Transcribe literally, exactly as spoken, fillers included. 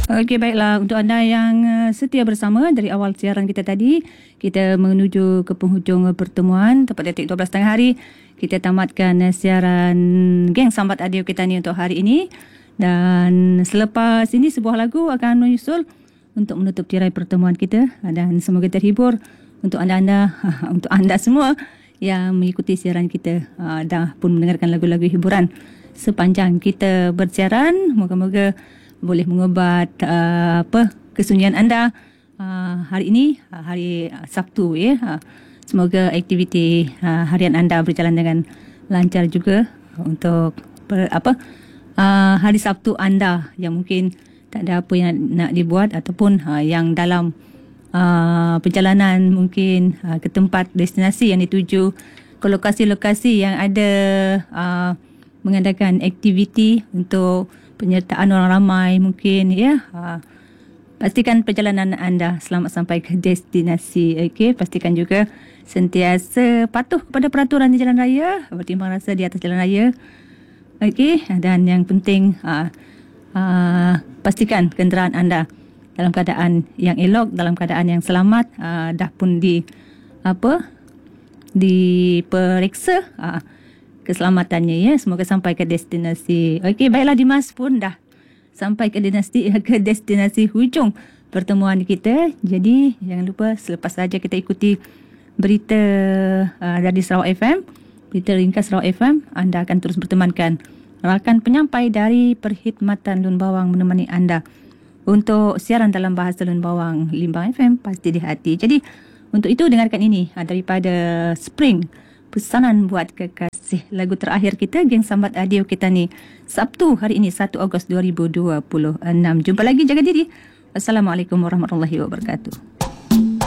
Okey, baiklah. Untuk anda yang uh, setia bersama dari awal siaran kita tadi, kita menuju ke penghujung pertemuan. Tepat detik dua belas tengah hari, kita tamatkan uh, siaran Geng Sambat Audio kita ni untuk hari ini. Dan selepas ini sebuah lagu akan menyusul untuk menutup tirai pertemuan kita. Dan semoga terhibur untuk anda-anda, untuk anda semua yang mengikuti siaran kita uh, dah pun mendengarkan lagu-lagu hiburan sepanjang kita bersiaran. Moga-moga boleh mengubat uh, apa kesunyian anda uh, hari ini, uh, hari Sabtu ya. Uh, semoga aktiviti uh, harian anda berjalan dengan lancar juga untuk per, apa uh, hari Sabtu anda yang mungkin tak ada apa yang nak dibuat ataupun uh, yang dalam uh, perjalanan mungkin uh, ke tempat destinasi yang dituju, ke lokasi-lokasi yang ada uh, mengadakan aktiviti untuk penyertaan orang ramai mungkin ya. Ha, pastikan perjalanan anda selamat sampai ke destinasi. Okey, pastikan juga sentiasa patuh kepada peraturan di jalan raya, bertimbang rasa di atas jalan raya. Okey, dan yang penting ha, ha, pastikan kenderaan anda dalam keadaan yang elok, dalam keadaan yang selamat, ha, dah pun di apa diperiksa ha, keselamatannya ya. Semoga sampai ke destinasi. Okey, baiklah, Dimas pun dah sampai ke destinasi ke destinasi hujung pertemuan kita. Jadi jangan lupa selepas saja kita ikuti berita uh, dari Sarawak F M, berita ringkas Sarawak F M, anda akan terus bertemankan rakan penyampai dari Perkhidmatan Lun Bawang menemani anda untuk siaran dalam bahasa Lun Bawang. Limbang F M, pasti di hati. Jadi untuk itu dengarkan ini uh, daripada Spring, pesanan buat kekasih. Lagu terakhir kita, Geng Sambat Audio kita ni, Sabtu hari ini satu Ogos dua ribu dua puluh enam. Jumpa lagi, jaga diri. Assalamualaikum warahmatullahi wabarakatuh.